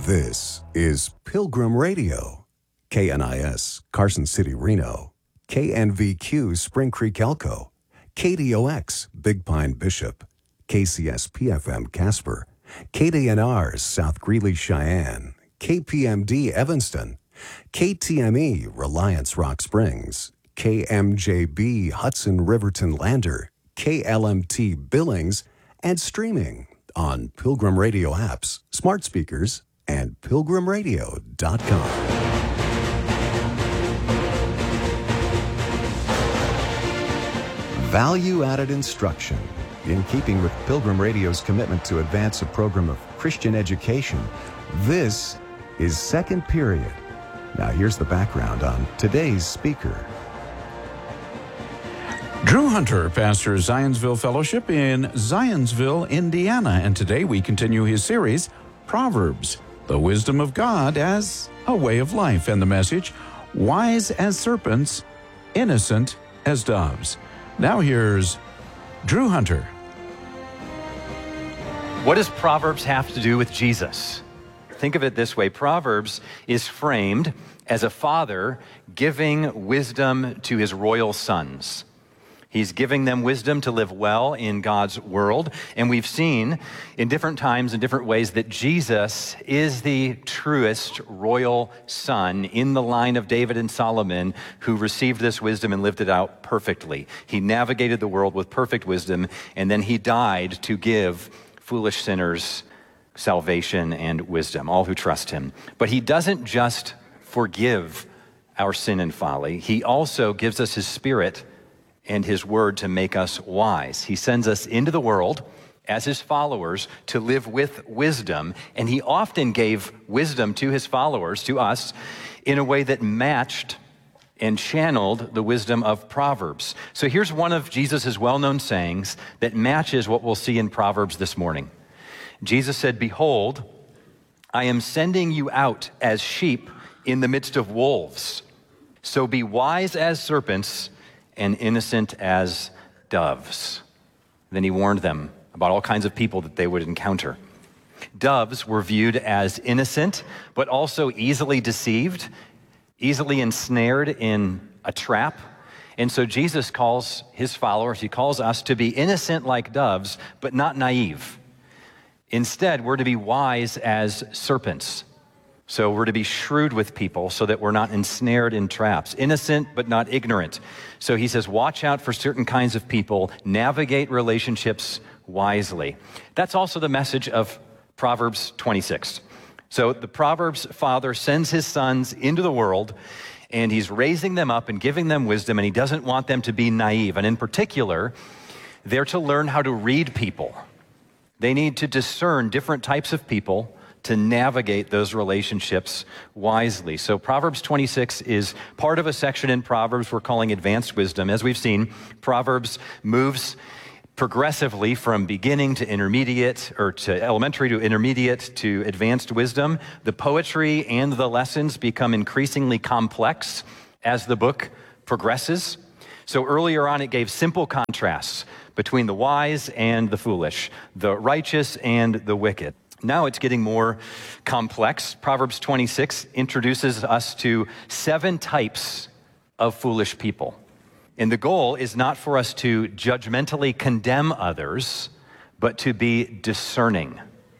This is Pilgrim Radio, KNIS, Carson City, Reno, KNVQ, Spring Creek, Elko, KDOX, Big Pine, Bishop, KCS-PFM, Casper, KDNR, South Greeley, Cheyenne, KPMD, Evanston, KTME, Reliance, Rock Springs, KMJB, Hudson, Riverton, Lander, KLMT, Billings, and streaming on Pilgrim Radio apps, smart speakers, and pilgrimradio.com. Value-added instruction. In keeping with Pilgrim Radio's commitment to advance a program of Christian education, this is Second Period. Now here's the background on today's speaker. Drew Hunter pastors Zionsville Fellowship in Zionsville, Indiana, and today we continue his series, Proverbs, the Wisdom of God as a Way of Life, and the message, Wise as Serpents, Innocent as Doves. Now here's Drew Hunter. What does Proverbs have to do with Jesus? Think of it this way. Proverbs is framed as a father giving wisdom to his royal sons. He's giving them wisdom to live well in God's world. And we've seen in different times, in different ways, that Jesus is the truest royal son in the line of David and Solomon who received this wisdom and lived it out perfectly. He navigated the world with perfect wisdom, and then he died to give foolish sinners salvation and wisdom, all who trust him. But he doesn't just forgive our sin and folly. He also gives us his Spirit and his word to make us wise. He sends us into the world as his followers to live with wisdom, and he often gave wisdom to his followers, to us, in a way that matched and channeled the wisdom of Proverbs. So here's one of Jesus' well-known sayings that matches what we'll see in Proverbs this morning. Jesus said, "Behold, I am sending you out as sheep in the midst of wolves. So be wise as serpents and innocent as doves." Then he warned them about all kinds of people that they would encounter. Doves were viewed as innocent, but also easily deceived, easily ensnared in a trap. And so Jesus calls his followers, he calls us to be innocent like doves, but not naive. Instead, we're to be wise as serpents. So we're to be shrewd with people so that we're not ensnared in traps. Innocent, but not ignorant. So he says, watch out for certain kinds of people, navigate relationships wisely. That's also the message of Proverbs 26. So the Proverbs father sends his sons into the world, and he's raising them up and giving them wisdom, and he doesn't want them to be naive. And in particular, they're to learn how to read people. They need to discern different types of people to navigate those relationships wisely. So Proverbs 26 is part of a section in Proverbs we're calling Advanced Wisdom. As we've seen, Proverbs moves progressively from beginning to intermediate, or to elementary to intermediate to advanced wisdom. The poetry and the lessons become increasingly complex as the book progresses. So earlier on, it gave simple contrasts between the wise and the foolish, the righteous and the wicked. Now it's getting more complex. Proverbs 26 introduces us to 7 types of foolish people. And the goal is not for us to judgmentally condemn others, but to be discerning.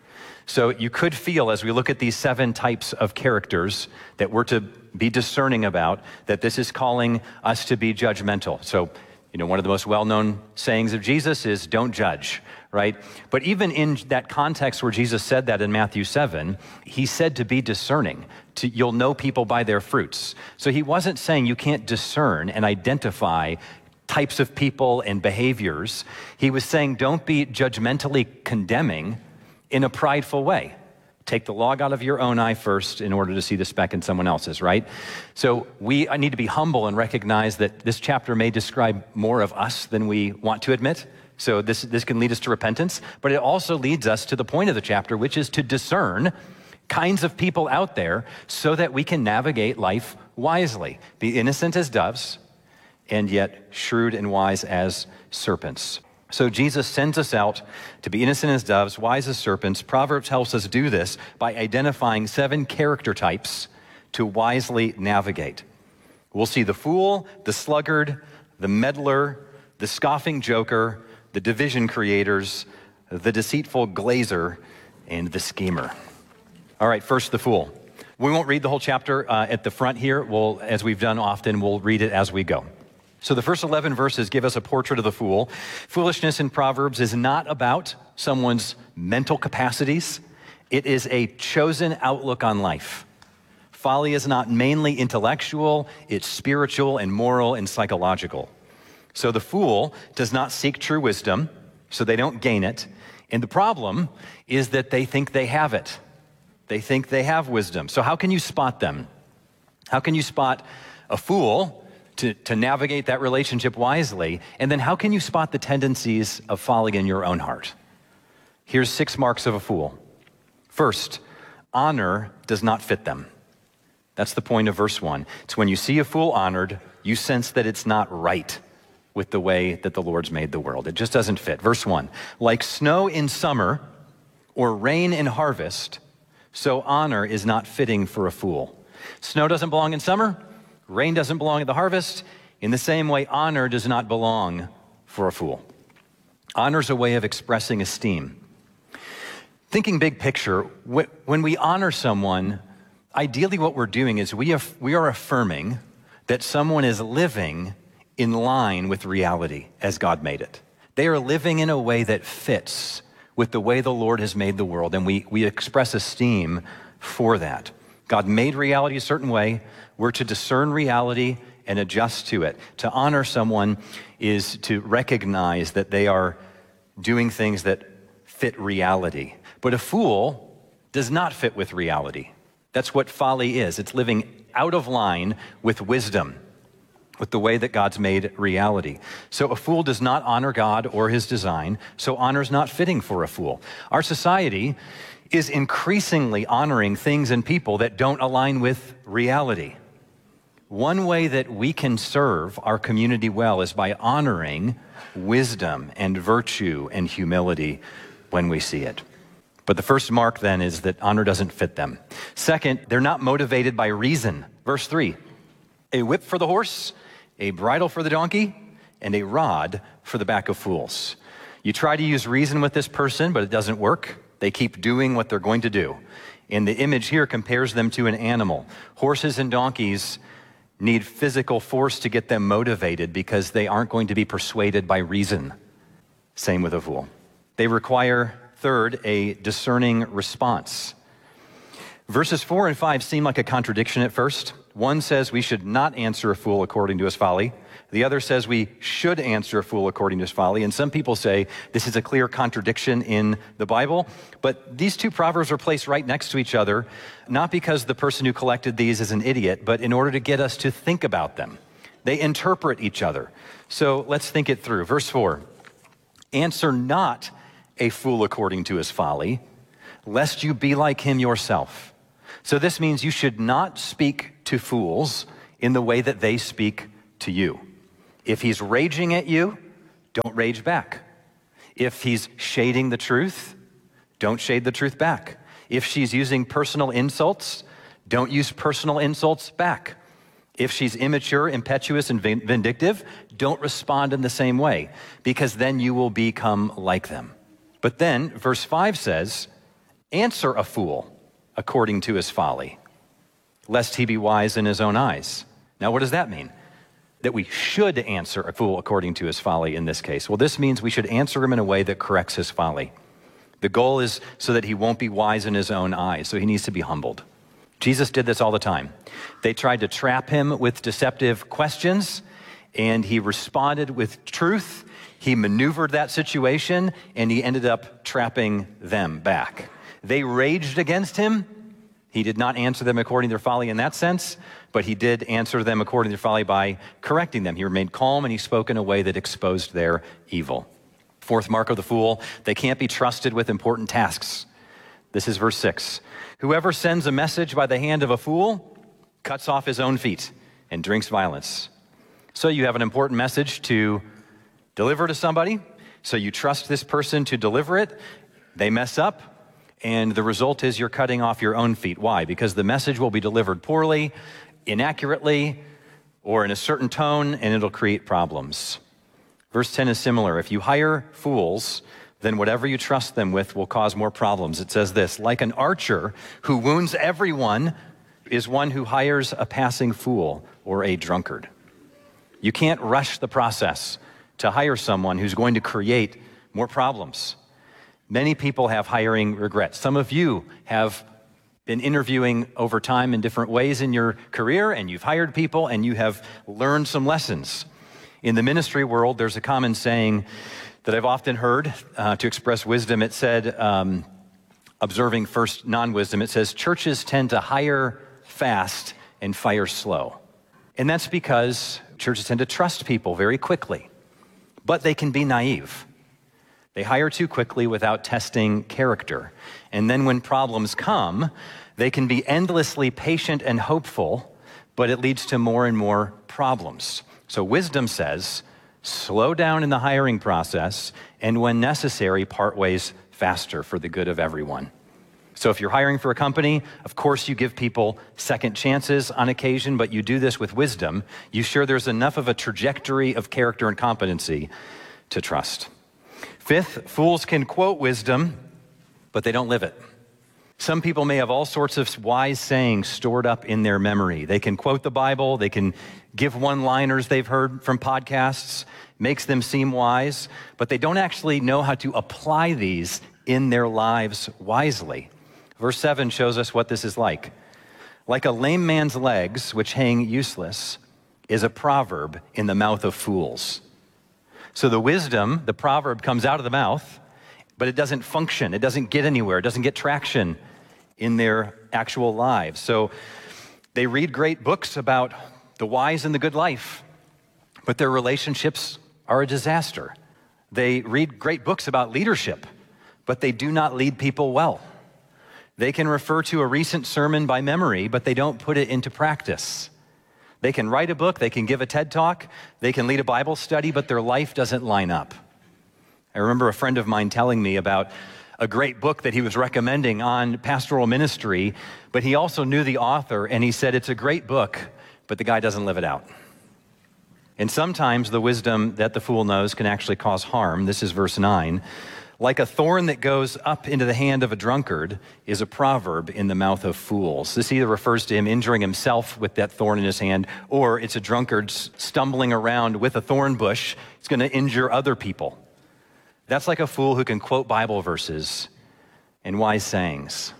So you could feel, as we look at these 7 types of characters that we're to be discerning about, that this is calling us to be judgmental. So, one of the most well-known sayings of Jesus is, don't judge, right? But even in that context where Jesus said that in Matthew 7, he said to be discerning. You'll know people by their fruits. So he wasn't saying you can't discern and identify types of people and behaviors. He was saying don't be judgmentally condemning in a prideful way. Take the log out of your own eye first in order to see the speck in someone else's, right? So I need to be humble and recognize that this chapter may describe more of us than we want to admit. So this can lead us to repentance, but it also leads us to the point of the chapter, which is to discern kinds of people out there so that we can navigate life wisely. Be innocent as doves, and yet shrewd and wise as serpents. So Jesus sends us out to be innocent as doves, wise as serpents. Proverbs helps us do this by identifying 7 character types to wisely navigate. We'll see the fool, the sluggard, the meddler, the scoffing joker, the division creators, the deceitful glazer, and the schemer. All right, first the fool. We won't read the whole chapter at the front here. As we've done often, we'll read it as we go. So the first 11 verses give us a portrait of the fool. Foolishness in Proverbs is not about someone's mental capacities. It is a chosen outlook on life. Folly is not mainly intellectual, it's spiritual and moral and psychological. So the fool does not seek true wisdom, so they don't gain it. And the problem is that they think they have it. They think they have wisdom. So how can you spot them? How can you spot a fool to navigate that relationship wisely? And then how can you spot the tendencies of folly in your own heart? Here's 6 marks of a fool. First, honor does not fit them. That's the point of verse 1. It's when you see a fool honored, you sense that it's not right with the way that the Lord's made the world. It just doesn't fit. Verse 1, like snow in summer or rain in harvest, so honor is not fitting for a fool. Snow doesn't belong in summer. Rain doesn't belong at the harvest. In the same way, honor does not belong for a fool. Honor is a way of expressing esteem. Thinking big picture, when we honor someone, ideally what we're doing is we are affirming that someone is living in line with reality as God made it. They are living in a way that fits with the way the Lord has made the world, and we express esteem for that. God made reality a certain way. We're to discern reality and adjust to it. To honor someone is to recognize that they are doing things that fit reality. But a fool does not fit with reality. That's what folly is. It's living out of line with wisdom, with the way that God's made reality. So a fool does not honor God or his design, so honor is not fitting for a fool. Our society is increasingly honoring things and people that don't align with reality. One way that we can serve our community well is by honoring wisdom and virtue and humility when we see it. But the first mark then is that honor doesn't fit them. Second, they're not motivated by reason. Verse 3, a whip for the horse, a bridle for the donkey, and a rod for the back of fools. You try to use reason with this person, but it doesn't work. They keep doing what they're going to do. And the image here compares them to an animal. Horses and donkeys need physical force to get them motivated because they aren't going to be persuaded by reason. Same with a fool. They require, third, a discerning response. Verses 4 and 5 seem like a contradiction at first. One says we should not answer a fool according to his folly. The other says we should answer a fool according to his folly. And some people say this is a clear contradiction in the Bible. But these two proverbs are placed right next to each other, not because the person who collected these is an idiot, but in order to get us to think about them. They interpret each other. So let's think it through. Verse 4, answer not a fool according to his folly, lest you be like him yourself. So this means you should not speak to fools in the way that they speak to you. If he's raging at you, don't rage back. If he's shading the truth, don't shade the truth back. If she's using personal insults, don't use personal insults back. If she's immature, impetuous, and vindictive, don't respond in the same way, because then you will become like them. But then, verse 5 says, answer a fool according to his folly, lest he be wise in his own eyes. Now, what does that mean? That we should answer a fool according to his folly in this case. Well, this means we should answer him in a way that corrects his folly. The goal is so that he won't be wise in his own eyes, so he needs to be humbled. Jesus did this all the time. They tried to trap him with deceptive questions, and he responded with truth. He maneuvered that situation, and he ended up trapping them back. They raged against him. He did not answer them according to their folly in that sense, but he did answer them according to their folly by correcting them. He remained calm, and he spoke in a way that exposed their evil. Fourth mark of the fool, they can't be trusted with important tasks. This is verse 6. Whoever sends a message by the hand of a fool cuts off his own feet and drinks violence. So you have an important message to deliver to somebody. So you trust this person to deliver it, they mess up, and the result is you're cutting off your own feet. Why? Because the message will be delivered poorly, inaccurately, or in a certain tone, and it'll create problems. Verse 10 is similar. If you hire fools, then whatever you trust them with will cause more problems. It says this, like an archer who wounds everyone is one who hires a passing fool or a drunkard. You can't rush the process to hire someone who's going to create more problems. Many people have hiring regrets. Some of you have been interviewing over time in different ways in your career, and you've hired people, and you have learned some lessons. In the ministry world, there's a common saying that I've often heard to express wisdom. It said, observing first non-wisdom, it says, churches tend to hire fast and fire slow. And that's because churches tend to trust people very quickly, but they can be naive. They hire too quickly without testing character. And then when problems come, they can be endlessly patient and hopeful, but it leads to more and more problems. So wisdom says, slow down in the hiring process, and when necessary, part ways faster for the good of everyone. So if you're hiring for a company, of course you give people second chances on occasion, but you do this with wisdom. You sure there's enough of a trajectory of character and competency to trust. Fifth, fools can quote wisdom, but they don't live it. Some people may have all sorts of wise sayings stored up in their memory. They can quote the Bible, they can give one-liners they've heard from podcasts, makes them seem wise, but they don't actually know how to apply these in their lives wisely. Verse 7 shows us what this is like. Like a lame man's legs, which hang useless, is a proverb in the mouth of fools. So the wisdom, the proverb comes out of the mouth, but it doesn't function. It doesn't get anywhere. It doesn't get traction in their actual lives. So they read great books about the wise and the good life, but their relationships are a disaster. They read great books about leadership, but they do not lead people well. They can refer to a recent sermon by memory, but they don't put it into practice. They can write a book, they can give a TED Talk, they can lead a Bible study, but their life doesn't line up. I remember a friend of mine telling me about a great book that he was recommending on pastoral ministry, but he also knew the author, and he said, it's a great book, but the guy doesn't live it out. And sometimes the wisdom that the fool knows can actually cause harm. This is verse 9. Like a thorn that goes up into the hand of a drunkard is a proverb in the mouth of fools. This either refers to him injuring himself with that thorn in his hand, or it's a drunkard stumbling around with a thorn bush. It's going to injure other people. That's like a fool who can quote Bible verses and wise sayings,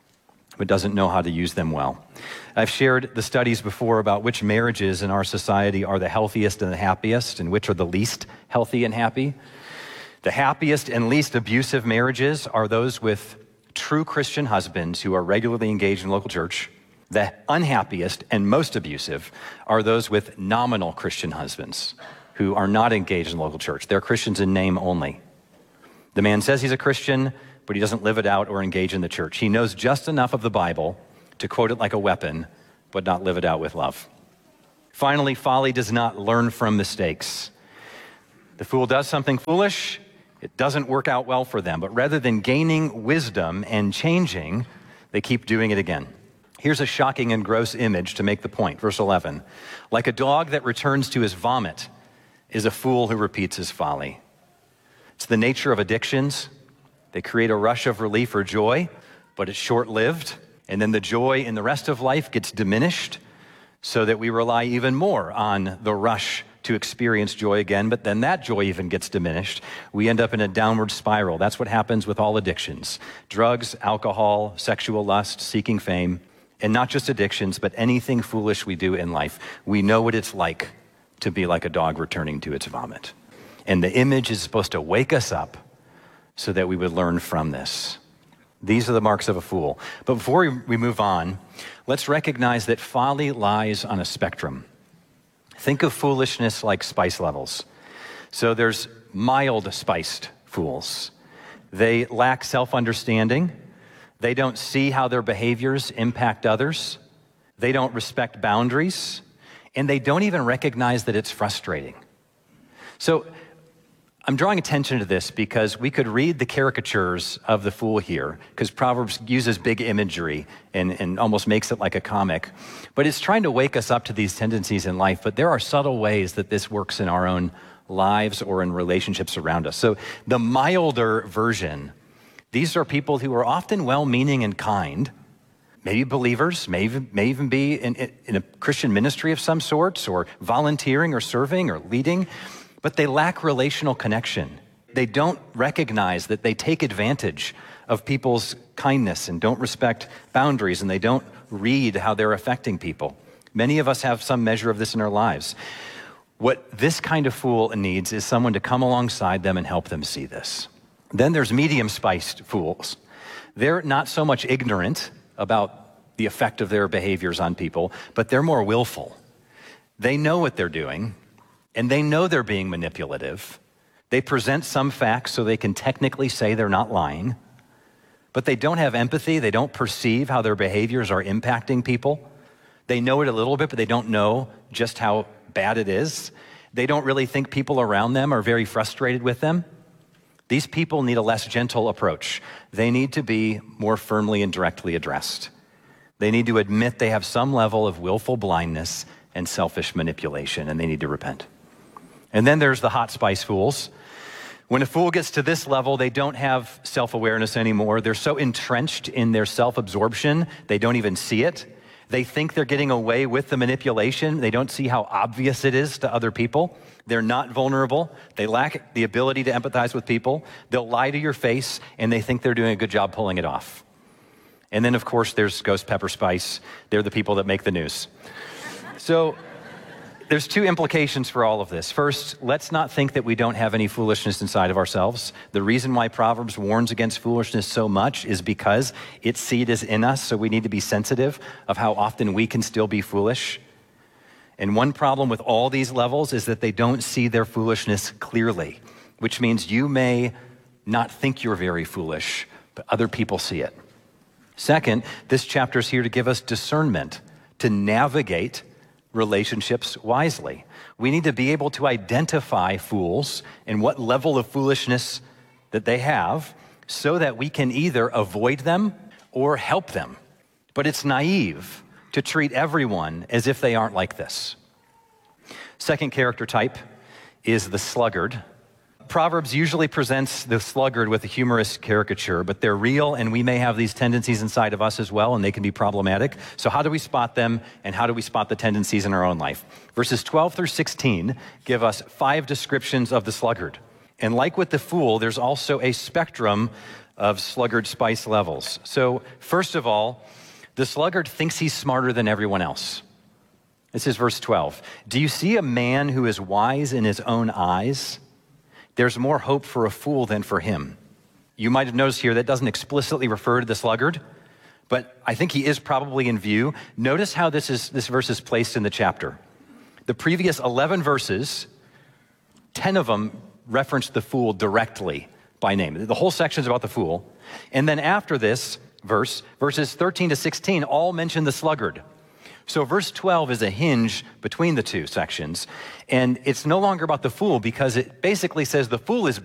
but doesn't know how to use them well. I've shared the studies before about which marriages in our society are the healthiest and the happiest, and which are the least healthy and happy. The happiest and least abusive marriages are those with true Christian husbands who are regularly engaged in local church. The unhappiest and most abusive are those with nominal Christian husbands who are not engaged in local church. They're Christians in name only. The man says he's a Christian, but he doesn't live it out or engage in the church. He knows just enough of the Bible to quote it like a weapon, but not live it out with love. Finally, folly does not learn from mistakes. The fool does something foolish, it doesn't work out well for them, but rather than gaining wisdom and changing, they keep doing it again. Here's a shocking and gross image to make the point. Verse 11, like a dog that returns to his vomit is a fool who repeats his folly. It's the nature of addictions. They create a rush of relief or joy, but it's short-lived, and then the joy in the rest of life gets diminished so that we rely even more on the rush to experience joy again, but then that joy even gets diminished. We end up in a downward spiral. That's what happens with all addictions. Drugs, alcohol, sexual lust, seeking fame, and not just addictions, but anything foolish we do in life. We know what it's like to be like a dog returning to its vomit. And the image is supposed to wake us up so that we would learn from this. These are the marks of a fool. But before we move on, let's recognize that folly lies on a spectrum. Think of foolishness like spice levels. So there's mild spiced fools. They lack self-understanding. They don't see how their behaviors impact others. They don't respect boundaries. And they don't even recognize that it's frustrating. So I'm drawing attention to this because we could read the caricatures of the fool here, because Proverbs uses big imagery and almost makes it like a comic. But it's trying to wake us up to these tendencies in life. But there are subtle ways that this works in our own lives or in relationships around us. So the milder version, these are people who are often well-meaning and kind, maybe believers, may even be in a Christian ministry of some sorts, or volunteering or serving or leading, but they lack relational connection. They don't recognize that they take advantage of people's kindness and don't respect boundaries, and they don't read how they're affecting people. Many of us have some measure of this in our lives. What this kind of fool needs is someone to come alongside them and help them see this. Then there's medium-spiced fools. They're not so much ignorant about the effect of their behaviors on people, but they're more willful. They know what they're doing, and they know they're being manipulative. They present some facts so they can technically say they're not lying, but they don't have empathy. They don't perceive how their behaviors are impacting people. They know it a little bit, but they don't know just how bad it is. They don't really think people around them are very frustrated with them. These people need a less gentle approach. They need to be more firmly and directly addressed. They need to admit they have some level of willful blindness and selfish manipulation, and they need to repent. And then there's the hot spice fools. When a fool gets to this level, they don't have self-awareness anymore. They're so entrenched in their self-absorption, they don't even see it. They think they're getting away with the manipulation. They don't see how obvious it is to other people. They're not vulnerable. They lack the ability to empathize with people. They'll lie to your face, and they think they're doing a good job pulling it off. And then, of course, there's Ghost Pepper Spice. They're the people that make the news. So there's two implications for all of this. First, let's not think that we don't have any foolishness inside of ourselves. The reason why Proverbs warns against foolishness so much is because its seed is in us, so we need to be sensitive of how often we can still be foolish. And one problem with all these levels is that they don't see their foolishness clearly, which means you may not think you're very foolish, but other people see it. Second, this chapter is here to give us discernment, to navigate relationships wisely. We need to be able to identify fools and what level of foolishness that they have so that we can either avoid them or help them. But it's naive to treat everyone as if they aren't like this. Second character type is the sluggard. Proverbs usually presents the sluggard with a humorous caricature, but they're real, and we may have these tendencies inside of us as well, and they can be problematic. So how do we spot them, and how do we spot the tendencies in our own life? Verses 12 through 16 give us 5 descriptions of the sluggard. And like with the fool, there's also a spectrum of sluggard spice levels. So first of all, the sluggard thinks he's smarter than everyone else. This is verse 12. Do you see a man who is wise in his own eyes? There's more hope for a fool than for him. You might have noticed here that doesn't explicitly refer to the sluggard, but I think he is probably in view. Notice how this verse is placed in the chapter. The previous 11 verses, 10 of them reference the fool directly by name. The whole section is about the fool. And then after this verse, verses 13 to 16 all mention the sluggard. So verse 12 is a hinge between the two sections, and it's no longer about the fool because it basically says the fool is